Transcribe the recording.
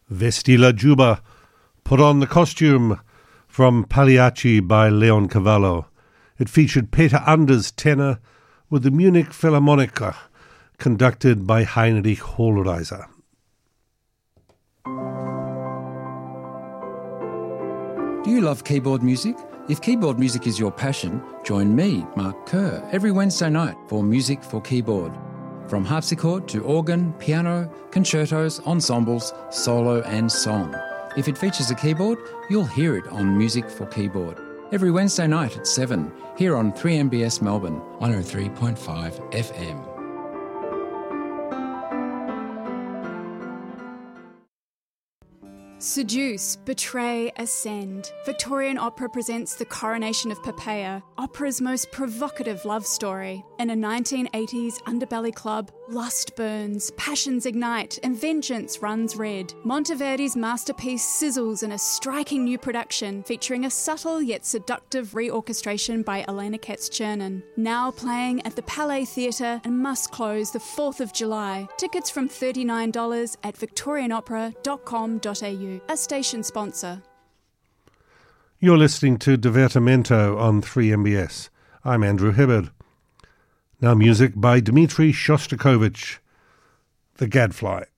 Vesti la Juba, Put on the Costume, from Pagliacci by Leon Cavallo. It featured Peter Anders tenor with the Munich Philharmoniker, conducted by Heinrich Hohlreiser. Do you love keyboard music? If keyboard music is your passion, join me, Mark Kerr, every Wednesday night for Music for Keyboard. From harpsichord to organ, piano, concertos, ensembles, solo and song. If it features a keyboard, you'll hear it on Music for Keyboard. Every Wednesday night at 7, here on 3MBS Melbourne, 103.5 FM. Seduce, betray, ascend. Victorian Opera presents The Coronation of Poppaea, opera's most provocative love story. In a 1980s underbelly club, lust burns, passions ignite, and vengeance runs red. Monteverdi's masterpiece sizzles in a striking new production featuring a subtle yet seductive reorchestration by Elena Katz-Chernin. Now playing at the Palais Theatre and must close the 4th of July. Tickets from $39 at victorianopera.com.au. A station sponsor. You're listening to Divertimento on 3MBS. I'm Andrew Hibbard. Now music by Dmitri Shostakovich, The Gadfly.